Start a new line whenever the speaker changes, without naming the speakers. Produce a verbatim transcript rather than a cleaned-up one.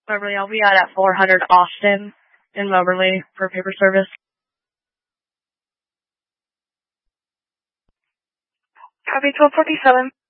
Moberly, I'll be out at four hundred Austin in Moberly for paper service. Copy twelve forty-seven.